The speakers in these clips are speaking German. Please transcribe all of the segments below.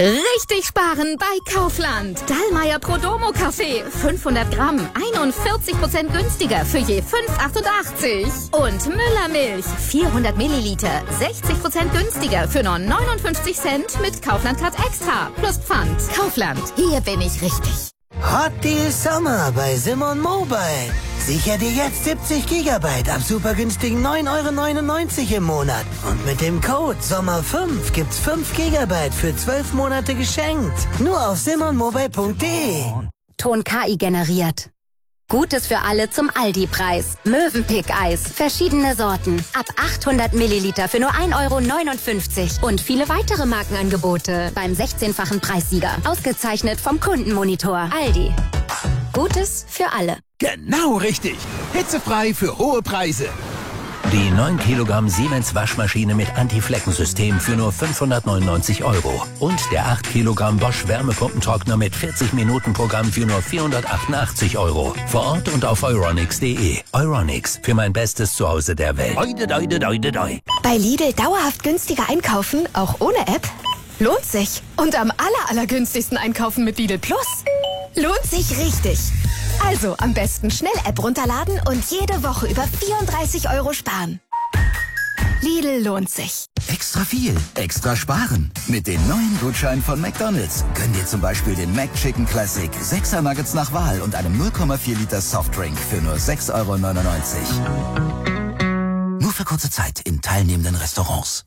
Richtig sparen bei Kaufland. Dallmayr Prodomo Kaffee, 500 Gramm, 41% günstiger für je 5,88. Und Müller Milch, 400 Milliliter, 60% günstiger für nur 59 Cent mit Kaufland Card Extra plus Pfand. Kaufland, hier bin ich richtig. Hot Deal Sommer bei Simon Mobile. Sicher dir jetzt 70 Gigabyte ab super günstigen 9,99 € im Monat. Und mit dem Code SOMMER5 gibt's 5 Gigabyte für 12 Monate geschenkt. Nur auf simonmobile.de. Ton KI generiert. Gutes für alle zum Aldi-Preis. Mövenpick-Eis. Verschiedene Sorten. Ab 800 Milliliter für nur 1,59 €. Und viele weitere Markenangebote beim 16-fachen Preissieger. Ausgezeichnet vom Kundenmonitor. Aldi. Gutes für alle. Genau richtig. Hitzefrei für hohe Preise. Die 9 Kilogramm Siemens Waschmaschine mit Anti-Flecken-System für nur 599 €. Und der 8 Kilogramm Bosch Wärmepumpentrockner mit 40-Minuten-Programm für nur 488 €. Vor Ort und auf euronics.de. Euronics, für mein bestes Zuhause der Welt. Bei Lidl dauerhaft günstiger einkaufen, auch ohne App? Lohnt sich. Und am allergünstigsten einkaufen mit Lidl Plus? Lohnt sich richtig. Also am besten schnell App runterladen und jede Woche über 34 € sparen. Lidl lohnt sich. Extra viel, extra sparen. Mit den neuen Gutscheinen von McDonald's gönn dir zum Beispiel den McChicken Classic, 6er Nuggets nach Wahl und einem 0,4 Liter Softdrink für nur 6,99 €. Nur für kurze Zeit in teilnehmenden Restaurants.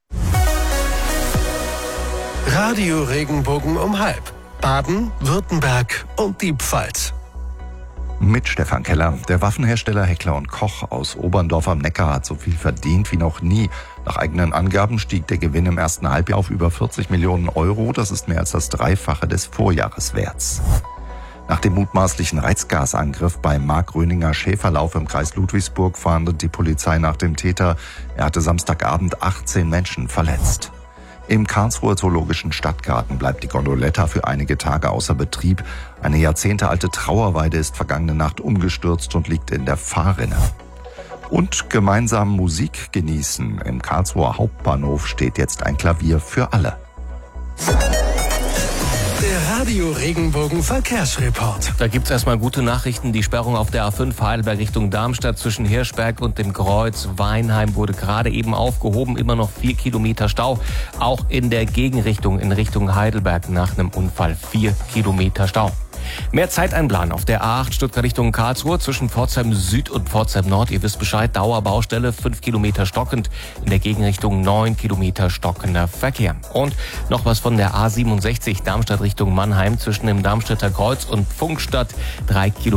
Radio Regenbogen um 12:30. Baden, Württemberg und die Pfalz. Mit Stefan Keller. Der Waffenhersteller Heckler & Koch aus Oberndorf am Neckar hat so viel verdient wie noch nie. Nach eigenen Angaben stieg der Gewinn im ersten Halbjahr auf über 40 Millionen €. Das ist mehr als das Dreifache des Vorjahreswerts. Nach dem mutmaßlichen Reizgasangriff beim Mark-Gröninger Schäferlauf im Kreis Ludwigsburg fahndet die Polizei nach dem Täter. Er hatte Samstagabend 18 Menschen verletzt. Im Karlsruher Zoologischen Stadtgarten bleibt die Gondoletta für einige Tage außer Betrieb. Eine jahrzehntealte Trauerweide ist vergangene Nacht umgestürzt und liegt in der Fahrrinne. Und gemeinsam Musik genießen. Im Karlsruher Hauptbahnhof steht jetzt ein Klavier für alle. Der Radio Regenbogen Verkehrsreport. Da gibt's erstmal gute Nachrichten. Die Sperrung auf der A5 Heidelberg Richtung Darmstadt zwischen Hirschberg und dem Kreuz Weinheim wurde gerade eben aufgehoben. Immer noch 4 Kilometer Stau. Auch in der Gegenrichtung in Richtung Heidelberg nach einem Unfall 4 Kilometer Stau. Mehr Zeit einplanen auf der A8 Stuttgart Richtung Karlsruhe zwischen Pforzheim Süd und Pforzheim Nord. Ihr wisst Bescheid, Dauerbaustelle, 5 Kilometer stockend. In der Gegenrichtung 9 Kilometer stockender Verkehr. Und noch was von der A67 Darmstadt Richtung Mannheim zwischen dem Darmstädter Kreuz und Pfungstadt, 3 Kilometer.